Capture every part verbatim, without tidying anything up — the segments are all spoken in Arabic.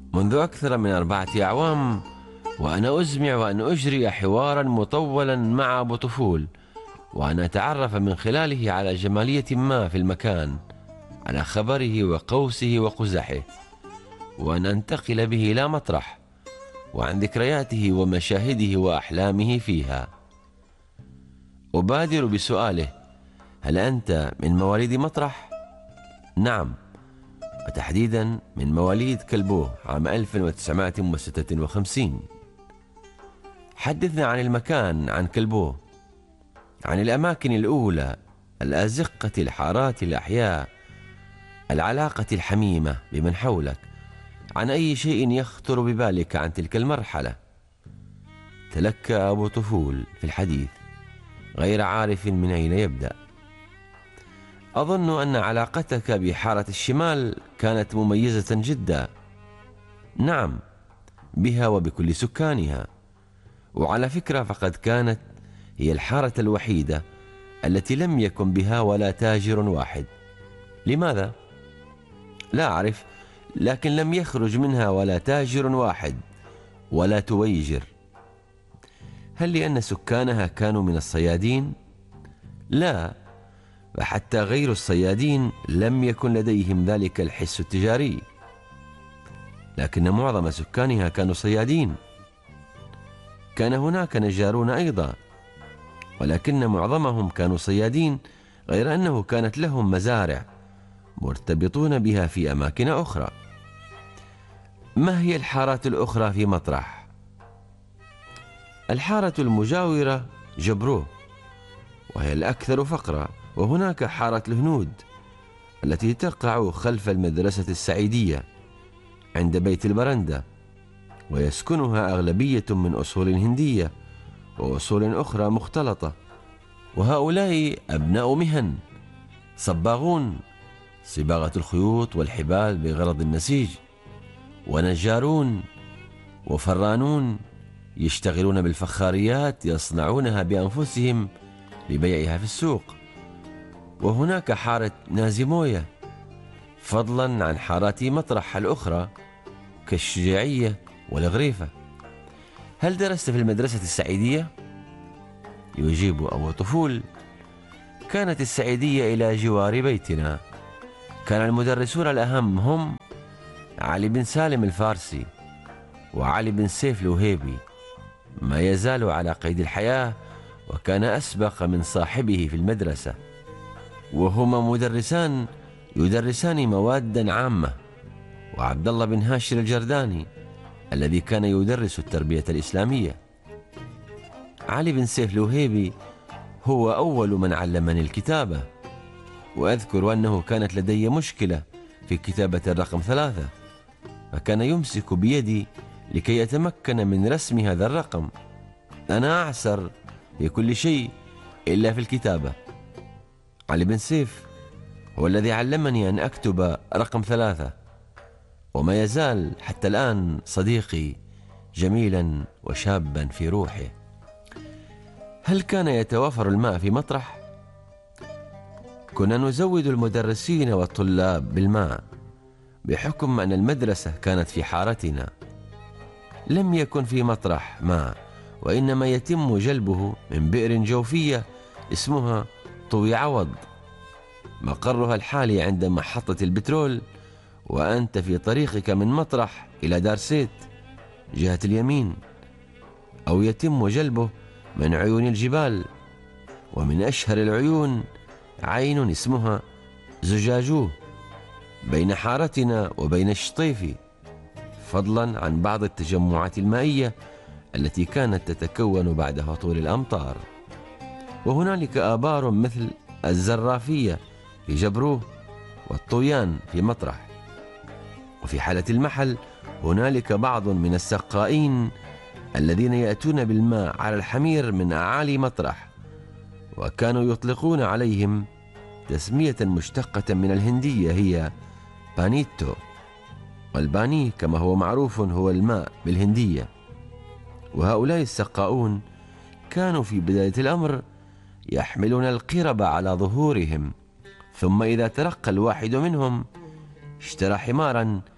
منذ أكثر من أربعة أعوام وأنا أزمع وأن أجري حوارا مطولا مع أبو طفول، وأن أتعرف من خلاله على جمالية ما في المكان، على خبره وقوسه وقزحه، وأن أنتقل به إلى مطرح، وعن ذكرياته ومشاهده وأحلامه فيها. أبادر بسؤاله: هل أنت من مواليد مطرح؟ نعم، وتحديدا من مواليد كلبوه عام ألف وتسعمائة وستة وخمسين. حدثنا عن المكان، عن كلبوه، عن الأماكن الأولى، الأزقة، الحارات، الأحياء، العلاقة الحميمة بمن حولك، عن أي شيء يخطر ببالك عن تلك المرحلة. تلكأ أبو طفول في الحديث غير عارف من أين يبدأ. أظن أن علاقتك بحارة الشمال كانت مميزة جدا. نعم، بها وبكل سكانها، وعلى فكرة فقد كانت هي الحارة الوحيدة التي لم يكن بها ولا تاجر واحد. لماذا؟ لا أعرف، لكن لم يخرج منها ولا تاجر واحد ولا تويجر. هل لأن سكانها كانوا من الصيادين؟ لا، وحتى غير الصيادين لم يكن لديهم ذلك الحس التجاري، لكن معظم سكانها كانوا صيادين. كان هناك نجارون أيضا، ولكن معظمهم كانوا صيادين، غير أنه كانت لهم مزارع مرتبطون بها في أماكن أخرى. ما هي الحارات الأخرى في مطرح؟ الحارة المجاورة جبروه، وهي الأكثر فقرا، وهناك حارة الهنود التي تقع خلف المدرسة السعيدية عند بيت البرندة، ويسكنها أغلبية من أصول هندية وأصول أخرى مختلطة، وهؤلاء أبناء مهن: صباغون، صباغة الخيوط والحبال بغرض النسيج، ونجارون، وفرانون يشتغلون بالفخاريات يصنعونها بأنفسهم لبيعها في السوق. وهناك حارة نازيموية، فضلا عن حارات مطرح الأخرى كالشجاعية والغريفة. هل درست في المدرسة السعيدية؟ يجيب أبو طفول: كانت السعيدية إلى جوار بيتنا. كان المدرسون الأهم هم علي بن سالم الفارسي وعلي بن سيف الوهيبي، ما يزال على قيد الحياة، وكان أسبق من صاحبه في المدرسة، وهما مدرسان يدرسان موادا عامة. وعبد الله بن هاشر الجرداني الذي كان يدرس التربية الإسلامية. علي بن سيف الوهيبي هو أول من علمني الكتابة، وأذكر أنه كانت لدي مشكلة في كتابة الرقم ثلاثة، فكان يمسك بيدي لكي يتمكن من رسم هذا الرقم. أنا أعسر في كل شيء إلا في الكتابة. علي بن سيف هو الذي علمني أن أكتب رقم ثلاثة، وما يزال حتى الآن صديقي جميلا وشابا في روحه. هل كان يتوافر الماء في مطرح؟ كنا نزود المدرسين والطلاب بالماء بحكم أن المدرسة كانت في حارتنا. لم يكن في مطرح ماء، وإنما يتم جلبه من بئر جوفية اسمها طوي عوض، مقرها الحالي عند محطة البترول، وأنت في طريقك من مطرح إلى دارسيت جهة اليمين، أو يتم جلبه من عيون الجبال، ومن أشهر العيون عين اسمها زجاجوه بين حارتنا وبين الشطيفي، فضلا عن بعض التجمعات المائية التي كانت تتكون بعد هطول الأمطار. وهنالك آبار مثل الزرافية في جبروه والطويان في مطرح. وفي حالة المحل هنالك بعض من السقائين الذين يأتون بالماء على الحمير من أعالي مطرح، وكانوا يطلقون عليهم تسمية مشتقة من الهندية هي بانيتو، والباني كما هو معروف هو الماء بالهندية. وهؤلاء السقاؤون كانوا في بداية الأمر يحملون القرب على ظهورهم، ثم إذا ترقى الواحد منهم اشترى حمارا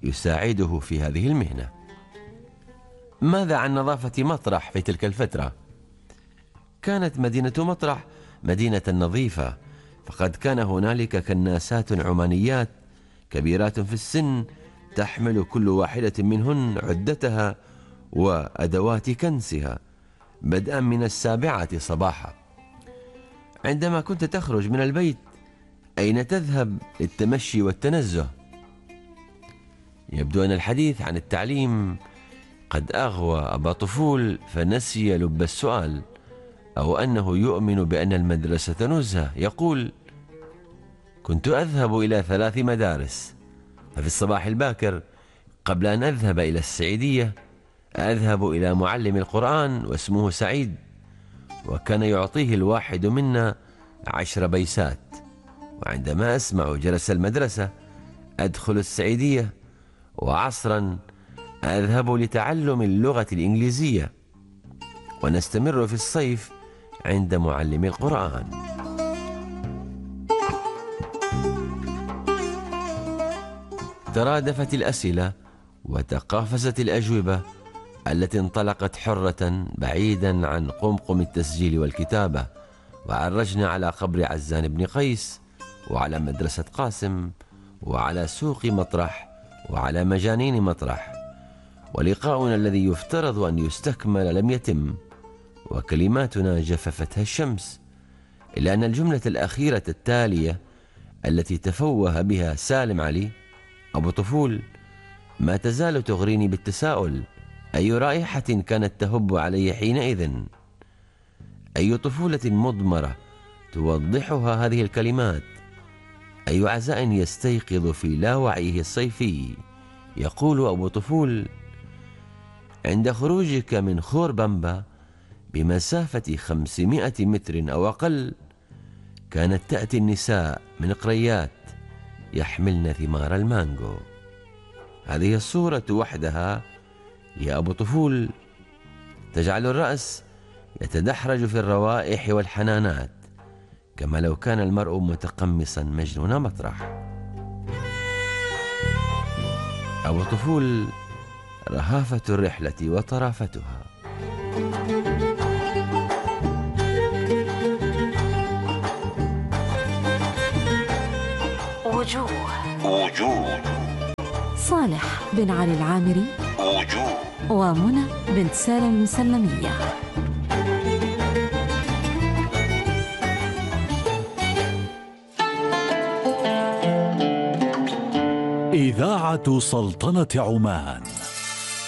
يساعده في هذه المهنة. ماذا عن نظافة مطرح في تلك الفترة؟ كانت مدينة مطرح مدينة نظيفة، فقد كان هنالك كناسات عمانيات كبيرات في السن تحمل كل واحدة منهن عدتها وأدوات كنسها بدءا من السابعة صباحا. عندما كنت تخرج من البيت أين تذهب للتمشي والتنزه؟ يبدو أن الحديث عن التعليم قد أغوى أبا طفول فنسي لب السؤال، أو أنه يؤمن بأن المدرسة نزهة. يقول: كنت أذهب إلى ثلاث مدارس، ففي الصباح الباكر قبل أن أذهب إلى السعيدية أذهب إلى معلم القرآن واسمه سعيد، وكان يعطيه الواحد منا عشر بيسات، وعندما أسمع جرس المدرسة أدخل السعيدية، وعصرا أذهب لتعلم اللغة الإنجليزية، ونستمر في الصيف عند معلم القرآن. ترادفت الأسئلة وتقافزت الأجوبة التي انطلقت حرة بعيدا عن قمقم التسجيل والكتابة، وعرجنا على قبر عزان بن قيس، وعلى مدرسة قاسم، وعلى سوق مطرح، وعلى مجانين مطرح. ولقاؤنا الذي يفترض أن يستكمل لم يتم، وكلماتنا جففتها الشمس، إلا أن الجملة الأخيرة التالية التي تفوه بها سالم علي أبو طفول ما تزال تغريني بالتساؤل: أي رائحة كانت تهب علي حينئذ؟ أي طفولة مضمرة توضحها هذه الكلمات؟ أي عزاء يستيقظ في لاوعيه الصيفي؟ يقول أبو طفول: عند خروجك من خور بمبا بمسافة خمسمائة متر أو أقل كانت تأتي النساء من قريات يحملن ثمار المانجو. هذه الصورة وحدها يا أبو طفول تجعل الرأس يتدحرج في الروائح والحنانات، كما لو كان المرء متقمصا مجنون مطرح. أبو طفول رهافة الرحلة وطرافتها. وجوه وجوه صالح بن علي العامري، وجوه ومنى بنت سالم المسلمية. إذاعة سلطنة عمان.